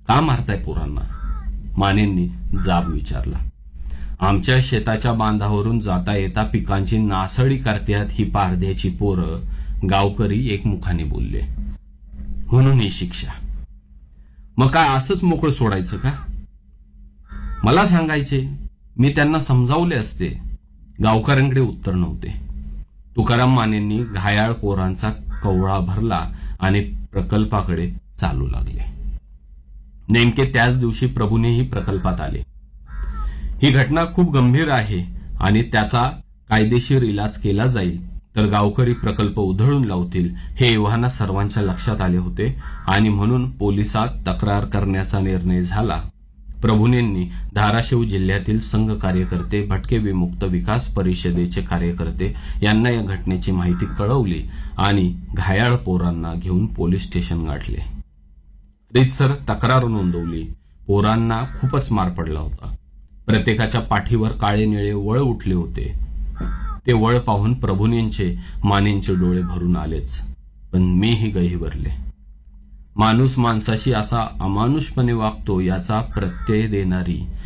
का मारताय पोरांना? मानेंनी जाब विचारला. आमच्या शेताच्या बांधावरून जाता येता पिकांची नासडी करतात ही पारध्याची पोरं, गावकरी एकमुखाने बोलले. म्हणून ही शिक्षा. मग काय असंच मोकळं सोडायचं का? मला सांगायचे, मी त्यांना समजावले असते. गावकऱ्यांकडे उत्तर नव्हते. तुकाराम मानेंनी घायाळ पोरांचा कवळा भरला आणि प्रकल्पाकडे चालू लागले. नेमके त्याच दिवशी प्रभूनेही प्रकल्पात आले. ही घटना खूप गंभीर आहे आणि त्याचा कायदेशीर इलाज केला जाईल तर गावकरी प्रकल्प उधळून लावतील हे एव्हाना सर्वांच्या लक्षात आले होते आणि म्हणून पोलिसात तक्रार करण्याचा निर्णय झाला. प्रभूनेंनी धाराशिव जिल्ह्यातील संघ कार्यकर्ते, भटके विमुक्त विकास परिषदेचे कार्यकर्ते यांना या घटनेची माहिती कळवली आणि घायाळ पोरांना घेऊन पोलीस स्टेशन गाठले. रीतसर तक्रार नोंदवली. पोरांना खूपच मार पडला होता. प्रत्येकाच्या पाठीवर काळे निळे वळ उठले होते. ते वळ पाहून प्रभूनेंचे, मानेंचे डोळे भरून आलेच. पण मीही गहिवरले. माणूस माणसाशी असा अमानुषपणे वागतो याचा प्रत्यय देणारी